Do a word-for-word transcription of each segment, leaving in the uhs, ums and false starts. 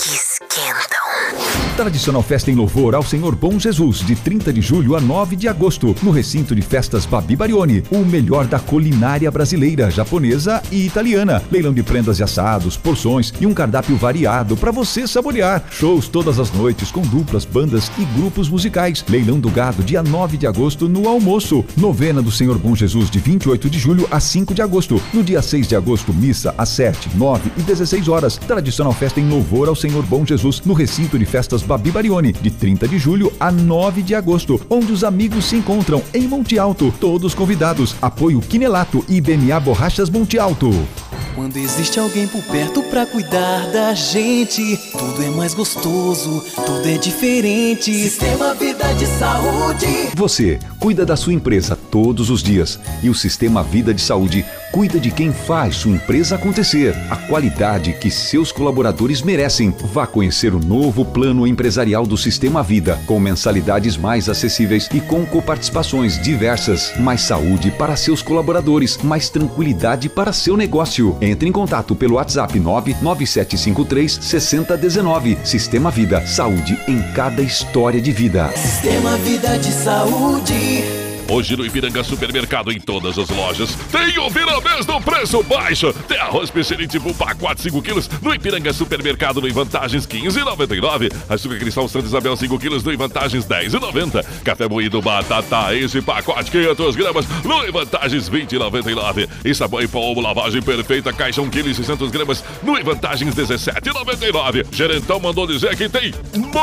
que esquentam. Tradicional festa em louvor ao Senhor Bom Jesus, de trinta de julho a nove de agosto, no recinto de festas Babi Barioni, o melhor da culinária brasileira, japonesa e italiana. Leilão de prendas e assados, porções e um cardápio variado para você saborear. Shows todas as noites com duplas, bandas e grupos musicais. Leilão do gado, dia nove de agosto, no almoço. Novena do Senhor Bom Jesus, de vinte e oito de julho a cinco de agosto. No dia seis de agosto, missa às sete, nove e dezesseis horas. Tradicional festa em louvor ao Senhor Bom Jesus, no recinto de festas Babi Barioni, de trinta de julho a nove de agosto, onde os amigos se encontram em Monte Alto. Todos convidados. Apoio Quinelato e B M A Borrachas Monte Alto. Quando existe alguém por perto pra cuidar da gente, tudo é mais gostoso, tudo é diferente. Sistema Vida de Saúde. Você cuida da sua empresa todos os dias e o Sistema Vida de Saúde cuida de quem faz sua empresa acontecer. A qualidade que seus colaboradores merecem. Vá conhecer o novo plano empresarial do Sistema Vida, com mensalidades mais acessíveis e com coparticipações diversas. Mais saúde para seus colaboradores, mais tranquilidade para seu negócio. Entre em contato pelo WhatsApp nove nove sete cinco três seis zero um nove. Sistema Vida, saúde em cada história de vida. Sistema Vida de Saúde. Hoje no Ipiranga Supermercado, em todas as lojas, tem o Viramês do preço baixo. Tem arroz Pechinite por pacote cinco quilos no Ipiranga Supermercado no Vantagens quinze reais e noventa e nove centavos. Açúcar Cristal Santa Isabel cinco quilos no Vantagens dez reais e noventa centavos. Café moído Batata, esse pacote quinhentas gramas no Vantagens vinte reais e noventa e nove centavos. E sabão em pó lavagem perfeita, caixa um quilo e seiscentas gramas no Vantagens dezessete reais e noventa e nove centavos. Gerentão mandou dizer que tem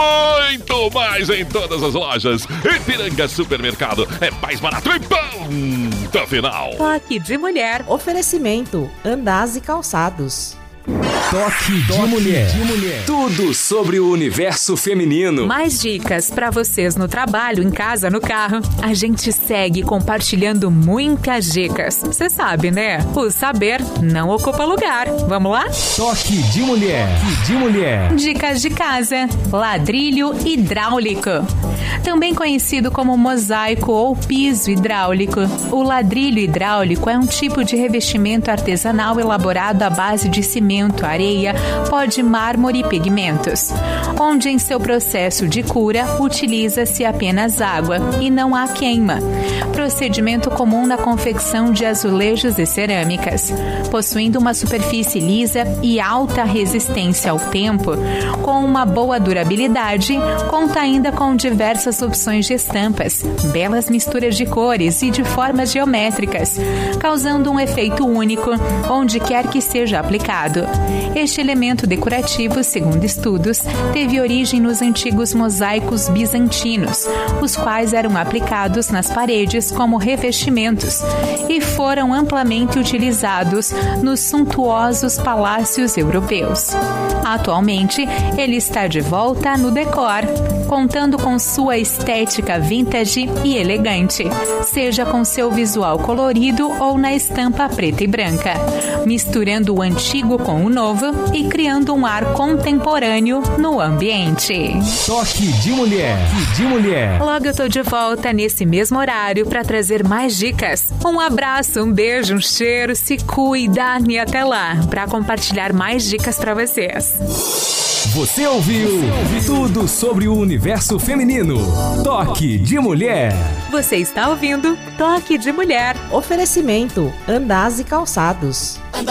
muito mais em todas as lojas. Ipiranga Supermercado é mais barato e ponto final. Toque de mulher. Oferecimento Andaz e Calçados. Toque, Toque de, mulher. de mulher. Tudo sobre o universo feminino. Mais dicas para vocês no trabalho, em casa, no carro. A gente segue compartilhando muitas dicas. Você sabe, né? O saber não ocupa lugar. Vamos lá? Toque de mulher. Toque de mulher. Dicas de casa. Ladrilho hidráulico. Também conhecido como mosaico ou piso hidráulico. O ladrilho hidráulico é um tipo de revestimento artesanal elaborado à base de cimento, areia, pó de mármore e pigmentos, onde em seu processo de cura utiliza-se apenas água e não há queima. Procedimento comum na confecção de azulejos e cerâmicas, possuindo uma superfície lisa e alta resistência ao tempo, com uma boa durabilidade, conta ainda com diversas opções de estampas, belas misturas de cores e de formas geométricas, causando um efeito único onde quer que seja aplicado. Este elemento decorativo, segundo estudos, teve origem nos antigos mosaicos bizantinos, os quais eram aplicados nas paredes como revestimentos e foram amplamente utilizados nos suntuosos palácios europeus. Atualmente, ele está de volta no decor, contando com sua estética vintage e elegante, seja com seu visual colorido ou na estampa preta e branca, misturando o antigo com o novo e criando um ar contemporâneo no ambiente. Toque de mulher. Toque de mulher. Logo eu tô de volta nesse mesmo horário para trazer mais dicas. Um abraço, um beijo, um cheiro, se cuida e até lá para compartilhar mais dicas para vocês. Você ouviu, Você ouviu tudo sobre o universo feminino. Toque de mulher. Você está ouvindo Toque de Mulher. Oferecimento Andaz e Calçados.